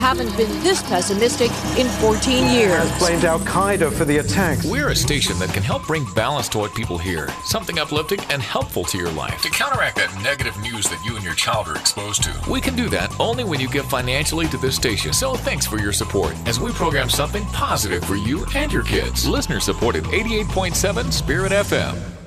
haven't been this pessimistic in 14 years. Blamed Al-Qaeda for the attacks. We're a station that can help bring balance to what people hear, something uplifting and helpful to your life. To counteract that negative news that you and your child are exposed to. We can do that only when you give financially to this station. So thanks for your support as we program something positive for you and your kids. Listener supported 88.7 Spirit FM.